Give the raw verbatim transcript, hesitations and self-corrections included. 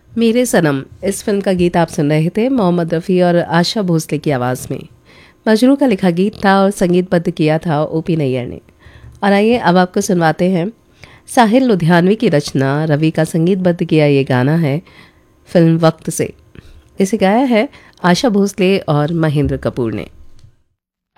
मेरे सनम इस फिल्म का गीत आप सुन रहे थे मोहम्मद रफ़ी और आशा भोसले की आवाज़ में। मजरू का लिखा गीत था और संगीतबद्ध किया था ओपी नैयर ने। और आइए अब आपको सुनवाते हैं साहिल लुधियानवी की रचना, रवि का संगीतबद्ध किया ये गाना है फिल्म वक्त से। इसे गाया है आशा भोसले और महेंद्र कपूर ने।